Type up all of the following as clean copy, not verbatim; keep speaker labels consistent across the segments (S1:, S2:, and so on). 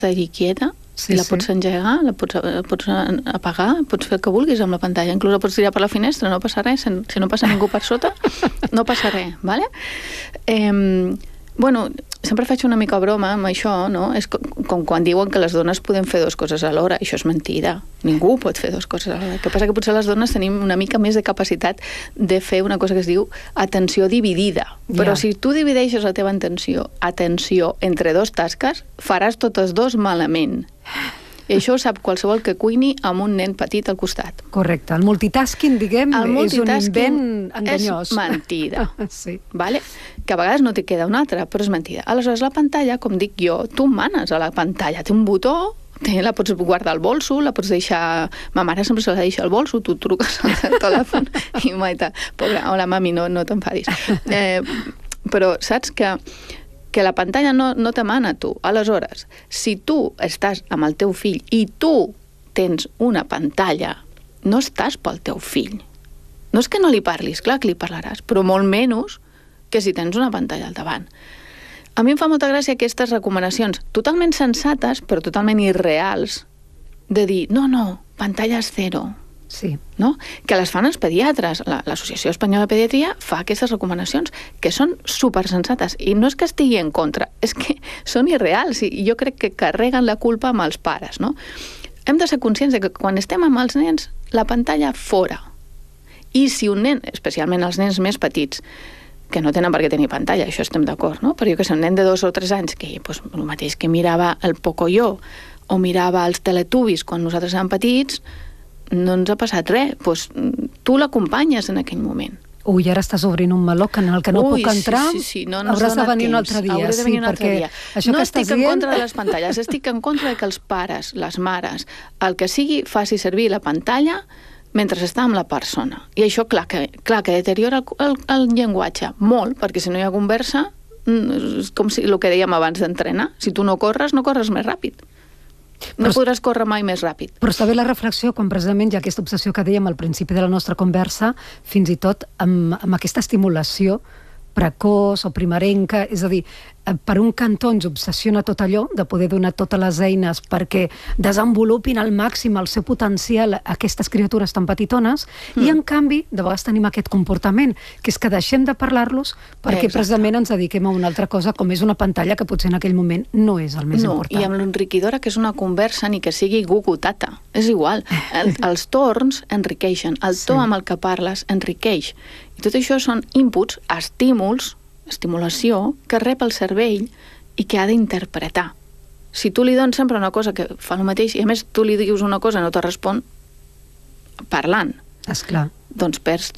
S1: allí quieta, i la pots engegar, la pots apagar, pots fer el que vulguis amb la pantalla, inclús la pots tirar per la finestra, no passa res, si no passa ningú per sota, no passa res, ¿vale? Bueno, sempre faig una mica broma amb això, no? És com quan diuen que les dones podem fer dues coses alhora. Això és mentida. Ningú pot fer dues coses alhora. El que passa que potser les dones tenim una mica més de capacitat de fer una cosa que es diu atenció dividida. Però si tu divideixes la teva atenció entre dues tasques, faràs totes dues malament. I això ho sap qualsevol que cuini amb un nen petit al costat.
S2: Correcte. El multitasking, diguem, és un invent enganyós.
S1: És mentida.
S2: Sí.
S1: Vale? Que a vegades no t'hi queda una altra, però és mentida. Aleshores, la pantalla, com dic jo, tu manes a la pantalla. Té un botó, la pots guardar al bolso, la pots deixar... Ma mare sempre se la deixa al bolso, tu truques al telèfon i maita, pobra, hola mami, no t'enfadis. Però saps que la pantalla no te mana a tu. Aleshores, si tu estàs amb el teu fill i tu tens una pantalla, no estàs pel teu fill. No és que no li parlis, clar que li parlaràs, però molt menys que si tens una pantalla al davant. A mi em fa molta gràcia aquestes recomanacions totalment sensates, però totalment irreals, de dir, no, pantalles zero.
S2: Sí.
S1: No? Que les fan els pediatres. L'Associació Espanyola de Pediatria fa aquestes recomanacions que són supersensates i no és que estigui en contra, és que són irreals i jo crec que carreguen la culpa amb els pares, no? Hem de ser conscients de que quan estem amb els nens, la pantalla fora. I si un nen, especialment els nens més petits, que no tenen per què tenir pantalla, això estem d'acord, no? Però jo que sé, un nen de 2 o 3 anys que el mateix que mirava el Pocoyo o mirava els Teletubbies quan nosaltres érem petits, no ens ha passat res, doncs tu l'acompanyes en aquell moment.
S2: Ui, ara estàs obrint un meló en el que no puc entrar,
S1: sí, no
S2: hauràs de venir un altre dia.
S1: Hauré de venir un altre dia.
S2: No
S1: estic en contra de les pantalles, estic en contra de que els pares, les mares, el que sigui, faci servir la pantalla mentre està amb la persona. I això, clar que deteriora el llenguatge molt, perquè si no hi ha conversa, és com el que dèiem abans d'entrenar. Si tu no corres més ràpid. No podràs córrer mai més ràpid.
S2: Però està bé la reflexió quan precisament hi ha aquesta obsessió que dèiem al principi de la nostra conversa, fins i tot amb aquesta estimulació precoç o primerenca, és a dir, per un cantó ens obsessiona tot allò de poder donar totes les eines perquè desenvolupin al màxim el seu potencial a aquestes criatures tan petitones i en canvi de vegades tenim aquest comportament que és que deixem de parlar-los perquè precisament ens dediquem a una altra cosa com és una pantalla que potser en aquell moment no és el més important.
S1: I amb l'enriquidora que és una conversa ni que sigui gugutata, és igual. Els torns enriqueixen, el to amb el que parles enriqueix. I tot això són inputs, estímuls, estimulació que rep el cervell i que ha d'interpretar. Si tu li dones sempre una cosa que fa el mateix i a més tu li dius una cosa i no te respon parlant,
S2: esclar,
S1: doncs perds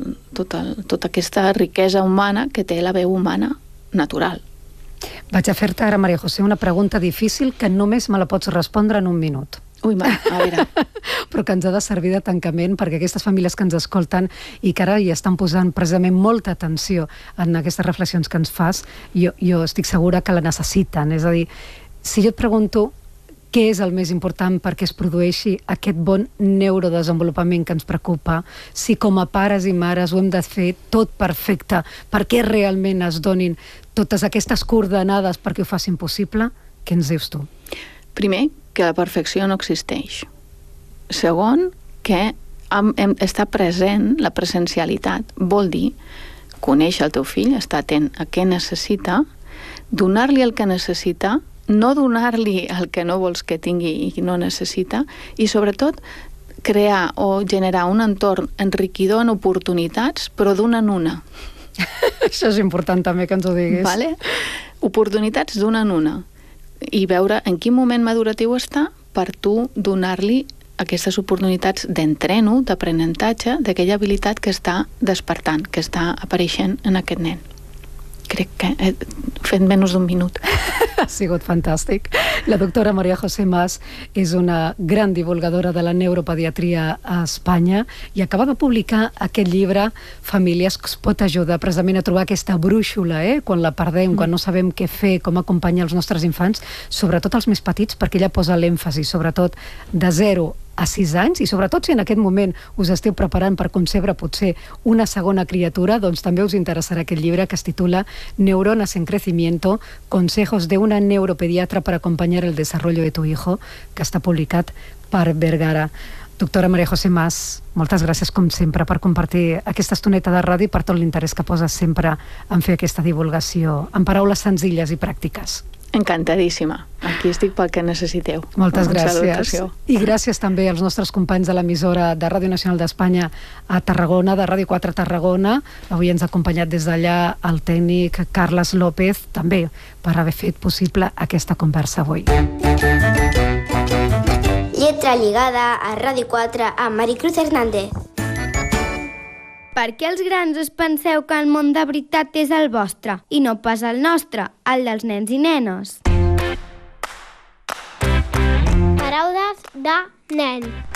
S1: tota aquesta riquesa humana que té la veu humana natural.
S2: Vaig a fer-te ara, Maria José, una pregunta difícil que només me la pots respondre en un minut.
S1: Ui, a veure.
S2: Però que ens ha de servir de tancament perquè aquestes famílies que ens escolten i que ara hi estan posant precisament molta atenció en aquestes reflexions que ens fas, jo estic segura que la necessiten. És a dir, si jo et pregunto què és el més important perquè es produeixi aquest bon neurodesenvolupament que ens preocupa, si com a pares i mares ho hem de fer tot perfecte perquè realment es donin totes aquestes coordenades perquè ho facin possible, què ens dius tu?
S1: Primer, que la perfecció no existeix. Segon, que estar present, la presencialitat, vol dir conèixer el teu fill, estar atent a què necessita, donar-li el que necessita, no donar-li el que no vols que tingui i no necessita, i sobretot crear o generar un entorn enriquidor en oportunitats, però d'una en una.
S2: Això és important també que ens ho diguis.
S1: Vale? Oportunitats d'una en una. I veure en quin moment maduratiu està per tu donar-li aquestes oportunitats d'entreno, d'aprenentatge, d'aquella habilitat que està despertant, que està apareixent en aquest nen. Crec que he fet menys d'un minut.
S2: Ha sigut fantàstic. La doctora Maria José Mas és una gran divulgadora de la neuropediatria a Espanya i acaba de publicar aquest llibre Famílies que us pot ajudar precisament a trobar aquesta brúixola, quan la perdem, quan no sabem què fer, com acompanyar els nostres infants, sobretot els més petits, perquè ella posa l'èmfasi, sobretot de 0 a 6 anys, i sobretot si en aquest moment us esteu preparant per concebre potser una segona criatura, doncs també us interessarà aquest llibre que es titula Neuronas en crecimiento, consejos de una neuropediatra para acompañar el desarrollo de tu hijo, que està publicat per Vergara. Doctora María José Mas, moltes gràcies com sempre per compartir aquesta estoneta de ràdio i per tot l'interès que poses sempre en fer aquesta divulgació en paraules senzilles i pràctiques.
S1: Encantadíssima. Aquí estic pel que necessiteu.
S2: Moltes gràcies. I gràcies també als nostres companys de l'emissora de Ràdio Nacional d'Espanya a Tarragona, de Ràdio 4 Tarragona. Avui ens ha acompanyat des d'allà el tècnic Carles López, també per haver fet possible aquesta conversa avui.
S3: Lletra lligada a Ràdio 4 amb Maricruz Hernández.
S4: Per què els grans us penseu que el món de veritat és el vostre i no pas el nostre, el dels nens i nenes?
S3: Paraules de nen.